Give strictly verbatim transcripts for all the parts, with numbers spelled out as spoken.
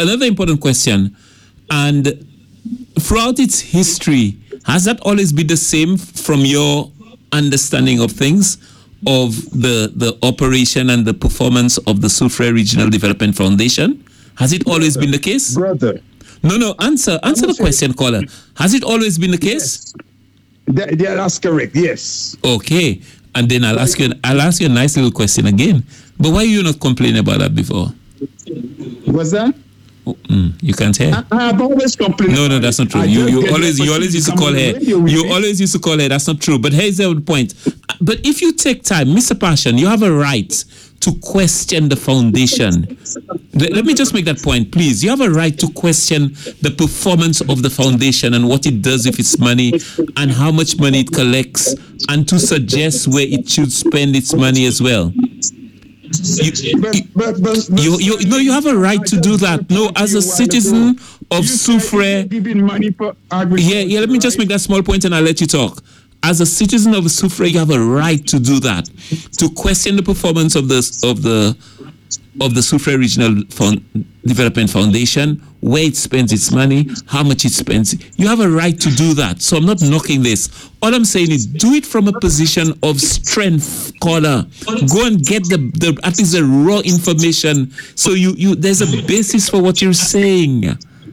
another important question. And throughout its history, has that always been the same from your understanding of things, of the, the operation and the performance of the Soufriere Regional Development Foundation? Has it always brother, been the case? Brother. No, no, answer. Answer the question, caller. Has it always been the case? Yes. That, yeah, that's correct, yes. Okay. And then I'll ask you I'll ask you a nice little question again. But why are you not complaining about that before? What's that? Oh, mm, you can't hear. I, I have always complained. No, no, that's not true. You you always you always used to call her. You always used to call her. That's not true. But here's the point. But if you take time, Mister Passion, you have a right to question the foundation. Let, let me just make that point, please. You have a right to question the performance of the foundation and what it does with its money and how much money it collects, and to suggest where it should spend its money as well. You, But, but, but, but, you, you, no, you have a right to do that. No, as a citizen of Soufriere. Giving money for Yeah, yeah, let me just make that small point and I'll let you talk. As a citizen of Soufriere, you have a right to do that, to question the performance of the of the of the Soufriere Regional Fund, Development Foundation, where it spends its money, how much it spends. You have a right to do that. So I'm not knocking this. All I'm saying is do it from a position of strength, caller. Go and get the, the at least the raw information. So you you there's a basis for what you're saying.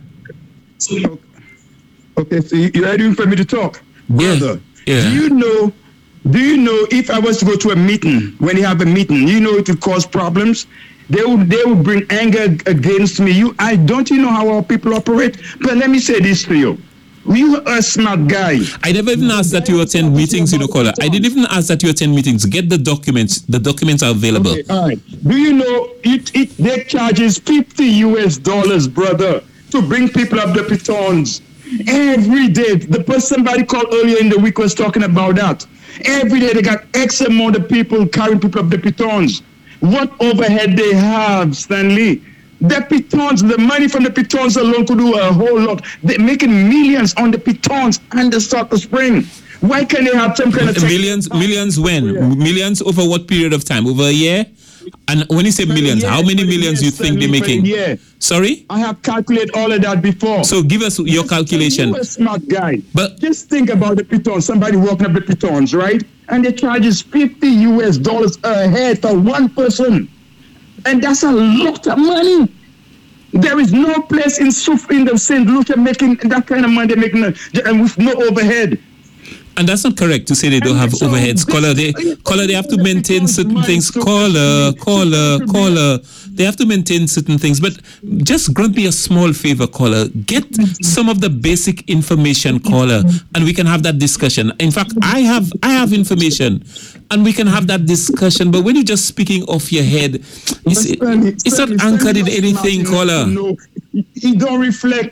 Okay, so you- you're ready for me to talk? Yeah. Brother, Yeah. do you know, do you know if I was to go to a meeting, when you have a meeting, you know it would cause problems? They would, they would bring anger against me. You, I don't you know how our people operate? But let me say this to you. You are a smart guy. I never even asked that you attend meetings, you know, caller. I didn't even ask that you attend meetings. Get the documents. The documents are available. Okay, all right. Do you know it, it they charges fifty U S dollars, brother, to bring people up the pitons every day? The person somebody called earlier in the week was talking about that. Every day they got X amount of people carrying people up the pitons. What overhead they have, Stanley? The pitons, the money from the pitons alone could do a whole lot. They're making millions on the pitons and the Salt Spring. Why can't they have some kind of Millions, millions when? Millions over what period of time? Over a year? And when you say millions, how many millions do you think they're making? Yeah. Sorry? I have calculated all of that before. So give us your calculation. You're a smart guy. But just think about the pitons. Somebody walking up the pitons, right? And they charges fifty U S dollars a head for one person. And that's a lot of money. There is no place in Souf in the Saint Lucia making that kind of money, making and with no overhead. And that's not correct to say they don't have So overheads. Caller, they, caller, they have to maintain certain things. Caller, caller, caller. They have to maintain certain things. But just grant me a small favor, caller. Get some of the basic information, caller, and we can have that discussion. In fact, I have I have information, and we can have that discussion. But when you're just speaking off your head, it's, it's not anchored in anything, caller. No, he don't reflect.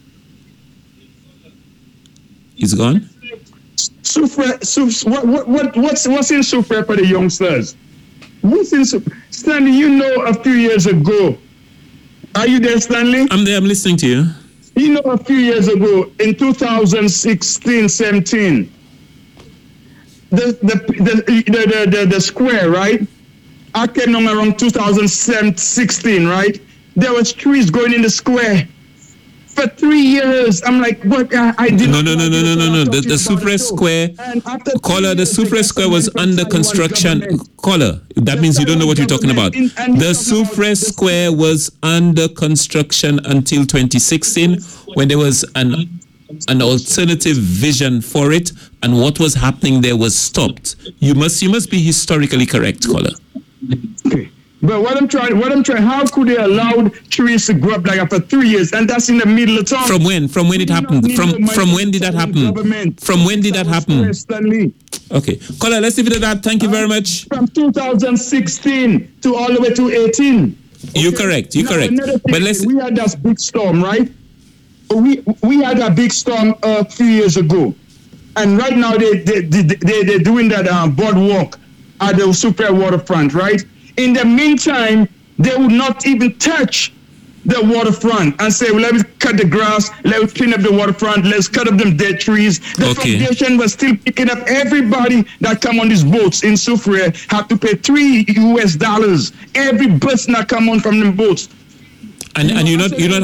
He's gone? Soufriere, Souf, what, what, what, what's, what's in Soufriere for the youngsters? What's in Soufriere? Stanley, you know a few years ago. Are you there, Stanley? I'm there, I'm listening to you. You know a few years ago, in two thousand sixteen, seventeen, the, the, the, the, the, the square, right? I came on around two thousand sixteen, right? There was trees growing in the square. For three years, I'm like, what? I, I did No, no, no, no, no, no, no. The, the Soufriere Square, caller, the Soufriere Square was under construction. Caller, that means you don't know what you're talking about. The Soufriere Square was under construction until twenty sixteen, when there was an an alternative vision for it, and what was happening there was stopped. You must you must be historically correct, caller. Okay. But what I'm trying, what I'm trying, how could they allow trees to grow up like that for three years, and that's in the middle of town? From when? From when it happened? From from when did that happen? From when did that happen? Okay, caller, let's leave it at that. Thank you very much. From two thousand sixteen to all the way to eighteen. You're correct. You're correct. But let's. We had that big storm, right? We we had a big storm a few years ago, and right now they they they, they they're doing that um, boardwalk at the Soufriere waterfront, right? In the meantime, they would not even touch the waterfront and say, well, let's cut the grass, let's clean up the waterfront, let's cut up them dead trees. The Okay. foundation was still picking up everybody that come on these boats in Soufriere have to pay three U S dollars. Every person that come on from them boats. And and you're not you're not